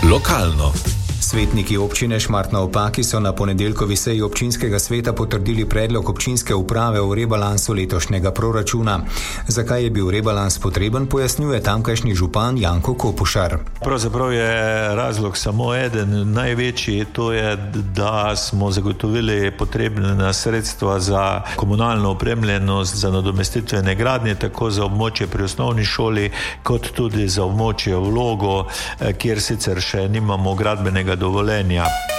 Lokalno. Svetniki občine Šmartna ob Paki so na ponedeljkovi seji občinskega sveta potrdili predlog občinske uprave o rebalansu letošnjega proračuna. Zakaj je bil rebalans potreben, pojasnjuje tamkajšnji župan Janko Kopušar. Pravzaprav je razlog samo eden, največji, to je, da smo zagotovili potrebna sredstva za komunalno opremljenost, za nadomestitvene gradnje, tako za območje pri osnovni šoli, kot tudi za območje v Logu, kjer sicer še nimamo gradbenega dovoljenja.